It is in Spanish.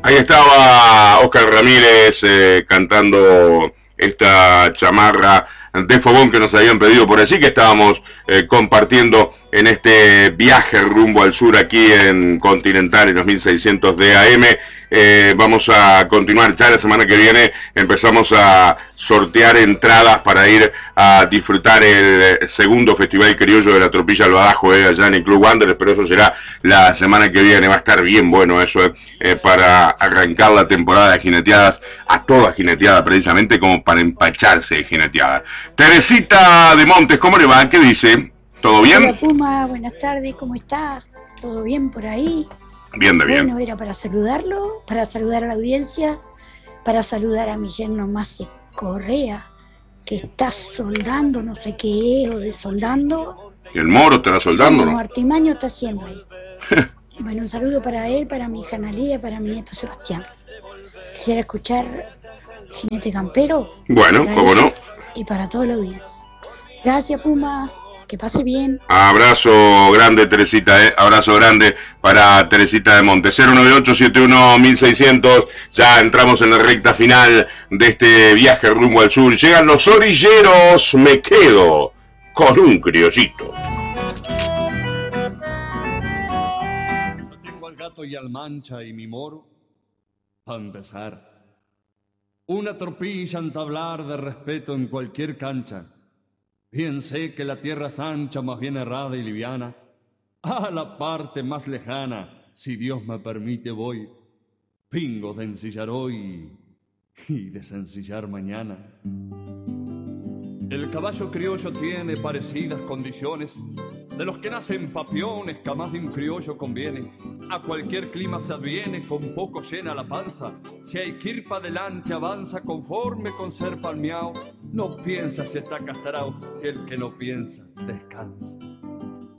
Ahí estaba Oscar Ramírez cantando esta chamarra de fogón que nos habían pedido por allí, que estábamos compartiendo en este viaje rumbo al sur aquí en Continental en los 1600 de AM. Vamos a continuar ya la semana que viene. Empezamos a sortear entradas para ir a disfrutar el segundo Festival Criollo de la Tropilla al Badajo allá en el Club Wanderers, pero eso será la semana que viene. Va a estar bien bueno eso para arrancar la temporada de jineteadas, a toda jineteada precisamente, como para empacharse de jineteada. Teresita de Montes, ¿cómo le va? ¿Qué dice? ¿Todo bien? Hola Puma, buenas tardes, ¿cómo está? ¿Todo bien por ahí? Bien de bien. Bueno, era para saludarlo, para saludar a la audiencia, para saludar a mi yerno Mase Correa, que está soldando, no sé qué es, o desoldando. ¿Y el Moro estará soldando, no? no? Artimaño está haciendo ahí. Bueno, un saludo para él, para mi hija Analia, para mi nieto Sebastián. Quisiera escuchar Jinete Campero. Bueno, cómo no. Y para toda la audiencia. Gracias Puma. Que pase bien. Abrazo grande, Teresita, abrazo grande para Teresita de Monte. 098-71-1600. Ya entramos en la recta final de este viaje rumbo al sur. Llegan los orilleros. Me quedo con un criollito. Tengo al gato y al mancha y mi moro. A empezar. Una tropilla a entablar de respeto en cualquier cancha. Bien sé que la tierra es ancha, más bien errada y liviana. A la parte más lejana, si Dios me permite, voy. Pingo de ensillar hoy y de sencillar mañana. El caballo criollo tiene parecidas condiciones. De los que nacen papiones, que a más de un criollo conviene. A cualquier clima se adviene, con poco llena la panza. Si hay que ir pa' adelante, avanza conforme conserva el miau. No piensa si está castrado, que el que no piensa, descansa.